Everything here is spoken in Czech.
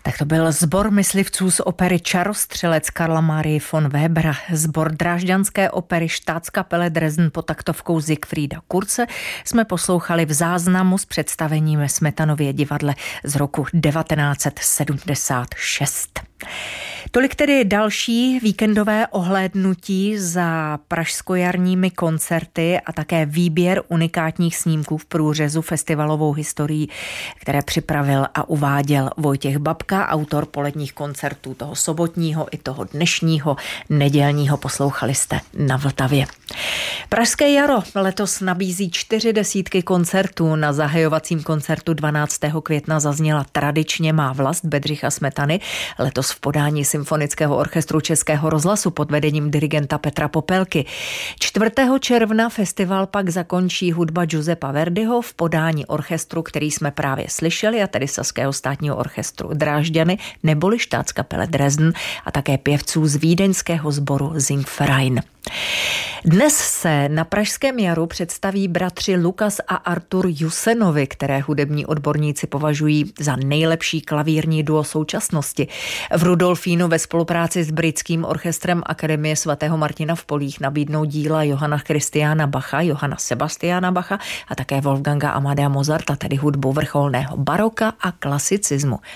Tak to byl sbor myslivců z opery Čarostřelec Karla Marie von Webera, sbor drážďanské opery Staatskapelle Dresden pod taktovkou Siegfrieda Kurze jsme poslouchali v záznamu s představením ve Smetanově divadle z roku 1976. Tolik tedy další víkendové ohlédnutí za pražskojarními koncerty a také výběr unikátních snímků v průřezu festivalovou historií, které připravil a uváděl Vojtěch Babka, autor poledních koncertů toho sobotního i toho dnešního nedělního. Poslouchali jste na Vltavě. Pražské jaro letos nabízí 40 koncertů. Na zahajovacím koncertu 12. května zazněla Tradičně má vlast Bedřicha Smetany, letos v podání Symfonického orchestru Českého rozhlasu pod vedením dirigenta Petra Popelky. 4. června festival pak zakončí hudba Giuseppa Verdiho v podání orchestru, který jsme právě slyšeli, a tedy Saského státního orchestru Drážďany neboli Staatskapelle Dresden a také pěvců z vídeňského sboru Singverein. Dnes se na Pražském jaru představí bratři Lukas a Artur Jusenovi, které hudební odborníci považují za nejlepší klavírní duo současnosti. V Rudolfínu ve spolupráci s britským orchestrem Akademie svatého Martina v Polích nabídnou díla Johanna Christiana Bacha, Johanna Sebastiana Bacha a také Wolfganga Amadea Mozarta, tedy hudbu vrcholného baroka a klasicismu.